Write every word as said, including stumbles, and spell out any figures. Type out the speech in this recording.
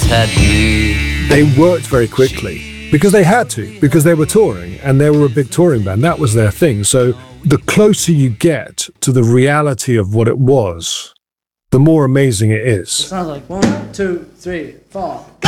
had me. They worked very quickly because they had to, because they were touring and they were a big touring band. That was their thing. So the closer you get to the reality of what it was, the more amazing it is. It sounds like one, two, three, four.